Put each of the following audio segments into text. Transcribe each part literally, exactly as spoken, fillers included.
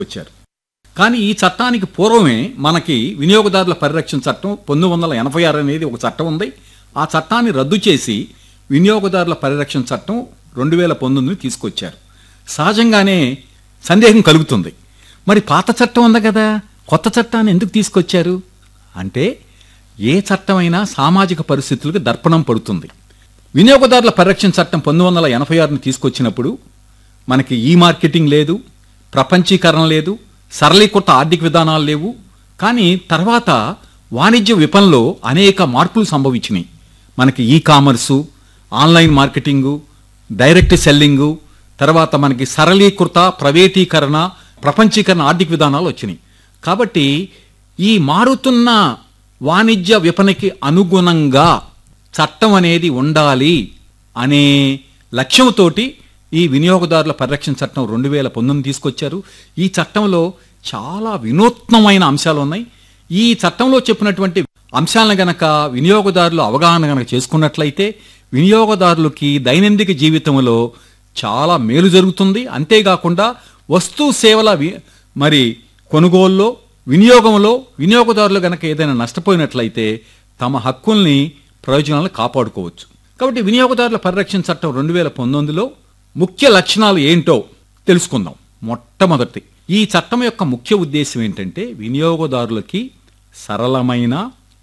వచ్చారు. కానీ ఈ చట్టానికి పూర్వమే మనకి వినియోగదారుల పరిరక్షణ చట్టం పంతొమ్మిది వందల ఎనభై ఆరు అనేది ఒక చట్టం ఉంది. ఆ చట్టాన్ని రద్దు చేసి వినియోగదారుల పరిరక్షణ చట్టం రెండు వేల పంతొమ్మిదిని తీసుకొచ్చారు. సహజంగానే సందేహం కలుగుతుంది, మరి పాత చట్టం ఉంది కదా, కొత్త చట్టాన్ని ఎందుకు తీసుకొచ్చారు అంటే, ఏ చట్టమైనా సామాజిక పరిస్థితులకు దర్పణం పడుతుంది. వినియోగదారుల పరిరక్షణ చట్టం పంతొమ్మిది వందల ఎనభై ఆరుని తీసుకొచ్చినప్పుడు మనకి ఈ మార్కెటింగ్ లేదు, ప్రపంచీకరణ లేదు, సరళీకృత ఆర్థిక విధానాలు లేవు. కానీ తర్వాత వాణిజ్య విపణిలో అనేక మార్పులు సంభవించినాయి. మనకి ఈ commerce, online marketing, direct selling, తర్వాత మనకి సరళీకృత ప్రైవేటీకరణ, ప్రపంచీకరణ ఆర్థిక విధానాలు వచ్చినాయి. కాబట్టి ఈ మారుతున్న వాణిజ్య విపణికి అనుగుణంగా చట్టం అనేది ఉండాలి అనే లక్ష్యంతోటి ఈ వినియోగదారుల పరిరక్షణ చట్టం రెండు వేల పంతొమ్మిది తీసుకొచ్చారు. ఈ చట్టంలో చాలా వినూత్నమైన అంశాలు ఉన్నాయి. ఈ చట్టంలో చెప్పినటువంటి అంశాలను గనక వినియోగదారులు అవగాహన గనక చేసుకున్నట్లయితే వినియోగదారులకి దైనందిక జీవితంలో చాలా మేలు జరుగుతుంది. అంతేకాకుండా వస్తు సేవల మరి కొనుగోలులో, వినియోగంలో వినియోగదారులు గనక ఏదైనా నష్టపోయినట్లయితే తమ హక్కుల్ని, ప్రయోజనాలను కాపాడుకోవచ్చు. కాబట్టి వినియోగదారుల పరిరక్షణ చట్టం రెండు వేల పంతొమ్మిదిలో ముఖ్య లక్షణాలు ఏంటో తెలుసుకుందాం. మొట్టమొదటి, ఈ చట్టం యొక్క ముఖ్య ఉద్దేశం ఏంటంటే వినియోగదారులకి సరళమైన,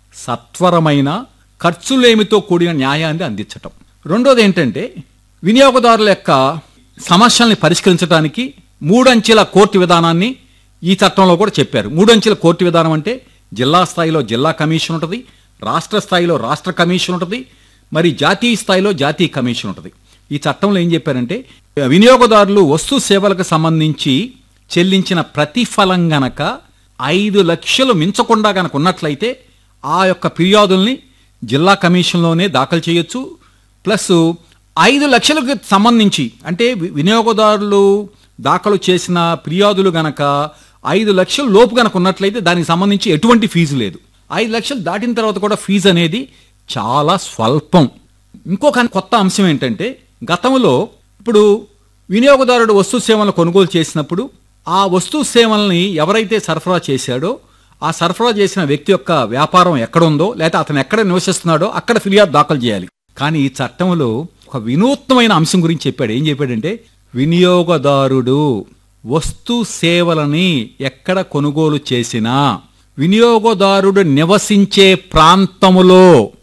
సత్వరమైన, ఖర్చులేమితో కూడిన న్యాయాన్ని అందించటం. రెండోది ఏంటంటే వినియోగదారుల యొక్క సమస్యల్ని పరిష్కరించడానికి మూడంచెల కోర్టు విధానాన్ని ఈ చట్టంలో కూడా చెప్పారు. మూడంచెల కోర్టు విధానం అంటే జిల్లా స్థాయిలో జిల్లా కమిషన్ ఉంటుంది, రాష్ట్ర స్థాయిలో రాష్ట్ర కమిషన్ ఉంటుంది, మరి జాతీయ స్థాయిలో జాతీయ కమిషన్ ఉంటుంది. ఈ చట్టంలో ఏం చెప్పారంటే వినియోగదారులు వస్తు సేవలకు సంబంధించి చెల్లించిన ప్రతిఫలం గనక ఐదు లక్షలు మించకుండా గనక ఉన్నట్లయితే ఆ యొక్క ఫిర్యాదుల్ని జిల్లా కమిషన్లోనే దాఖలు చేయొచ్చు. ప్లస్ ఐదు లక్షలకు సంబంధించి అంటే వినియోగదారులు దాఖలు చేసిన ఫిర్యాదులు గనక ఐదు లక్షల లోపు గనక ఉన్నట్లయితే దానికి సంబంధించి ఎటువంటి ఫీజు లేదు. ఐదు లక్షలు దాటిన తర్వాత కూడా ఫీజు అనేది చాలా స్వల్పం. ఇంకొక కొత్త అంశం ఏంటంటే గతంలో ఇప్పుడు వినియోగదారుడు వస్తు సేవలను కొనుగోలు చేసినప్పుడు ఆ వస్తు సేవల్ని ఎవరైతే సరఫరా చేశాడో ఆ సరఫరా చేసిన వ్యక్తి యొక్క వ్యాపారం ఎక్కడుందో లేదా అతను ఎక్కడ నివసిస్తున్నాడో అక్కడ ఫిర్యాదు దాఖలు చేయాలి. కానీ ఈ చట్టంలో ఒక వినూత్నమైన అంశం గురించి చెప్పాడు. ఏం చెప్పాడంటే వినియోగదారుడు వస్తు సేవలని ఎక్కడ కొనుగోలు చేసినా వినియోగదారుడు నివసించే ప్రాంతములో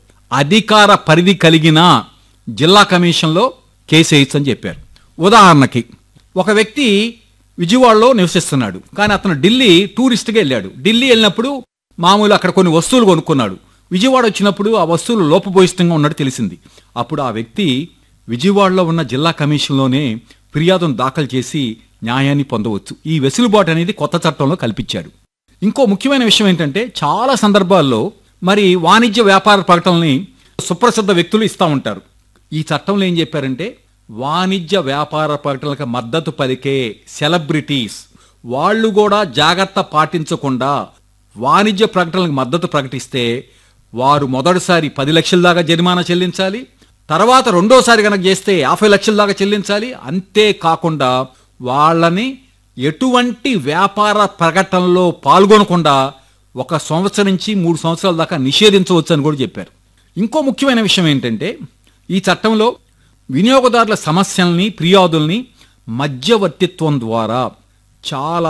అధికార పరిధి కలిగిన జిల్లా కమిషన్లో కేసు వేయచ్చు అని చెప్పారు. ఉదాహరణకి ఒక వ్యక్తి విజయవాడలో నివసిస్తున్నాడు, కానీ అతను ఢిల్లీ టూరిస్ట్గా వెళ్ళాడు. ఢిల్లీ వెళ్ళినప్పుడు మామూలు అక్కడ కొన్ని వస్తువులు కొనుక్కున్నాడు. విజయవాడ వచ్చినప్పుడు ఆ వస్తువులు లోపభూయిష్టంగా ఉన్నట్టు తెలిసింది. అప్పుడు ఆ వ్యక్తి విజయవాడలో ఉన్న జిల్లా కమిషన్లోనే ఫిర్యాదును దాఖలు చేసి న్యాయాన్ని పొందవచ్చు. ఈ వెసులుబాటు అనేది కొత్త చట్టంలో కల్పించాడు. ఇంకో ముఖ్యమైన విషయం ఏంటంటే చాలా సందర్భాల్లో మరి వాణిజ్య వ్యాపార ప్రకటనల్ని సుప్రసిద్ధ వ్యక్తులు ఇస్తూ ఉంటారు. ఈ చట్టంలో ఏం చెప్పారంటే వాణిజ్య వ్యాపార ప్రకటనలకు మద్దతు పలికే సెలబ్రిటీస్ వాళ్ళు కూడా జాగ్రత్త పాటించకుండా వాణిజ్య ప్రకటనలకు మద్దతు ప్రకటిస్తే వారు మొదటిసారి పది లక్షల దాకా జరిమానా చెల్లించాలి, తర్వాత రెండోసారి కనుక చేస్తే యాభై లక్షల దాకా చెల్లించాలి. అంతేకాకుండా వాళ్ళని ఎటువంటి వ్యాపార ప్రకటనలో పాల్గొనకుండా ఒక సంవత్సరం నుంచి మూడు సంవత్సరాల దాకా నిషేధించవచ్చు అని కూడా చెప్పారు. ఇంకో ముఖ్యమైన విషయం ఏంటంటే ఈ చట్టంలో వినియోగదారుల సమస్యల్ని, ఫిర్యాదుల్ని మధ్యవర్తిత్వం ద్వారా చాలా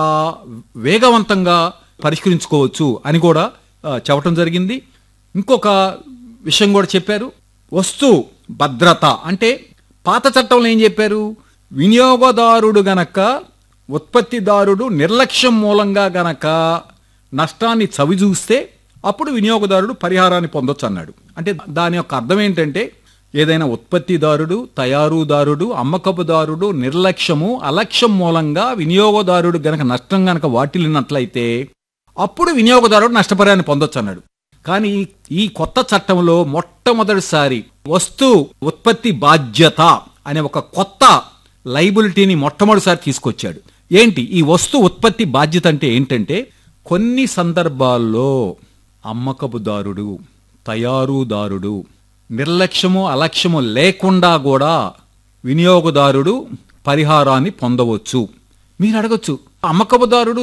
వేగవంతంగా పరిష్కరించుకోవచ్చు అని కూడా చెప్పడం జరిగింది. ఇంకొక విషయం కూడా చెప్పారు, వస్తు భద్రత అంటే పాత చట్టంలో ఏం చెప్పారు, వినియోగదారుడు గనక ఉత్పత్తిదారుడు నిర్లక్ష్యం మూలంగా గనక నష్టాన్ని చవిచూస్తే అప్పుడు వినియోగదారుడు పరిహారాన్ని పొందొచ్చు అన్నాడు. అంటే దాని యొక్క అర్థం ఏంటంటే ఏదైనా ఉత్పత్తిదారుడు, తయారుదారుడు, అమ్మకపుదారుడు నిర్లక్ష్యము, అలక్ష్యం మూలంగా వినియోగదారుడు గనక నష్టం గనక వాటిల్లినట్లయితే అప్పుడు వినియోగదారుడు నష్టపరిహారాన్ని పొందొచ్చు అన్నాడు. కానీ ఈ కొత్త చట్టంలో మొట్టమొదటిసారి వస్తు ఉత్పత్తి బాధ్యత అనే ఒక కొత్త లైబిలిటీని మొట్టమొదటిసారి తీసుకొచ్చాడు. ఏంటి ఈ వస్తు ఉత్పత్తి బాధ్యత అంటే ఏంటంటే కొన్ని సందర్భాల్లో అమ్మకపుదారుడు, తయారుదారుడు నిర్లక్ష్యము, అలక్ష్యము లేకుండా కూడా వినియోగదారుడు పరిహారాన్ని పొందవచ్చు. మీరు అడగచ్చు, అమ్మకపుదారుడు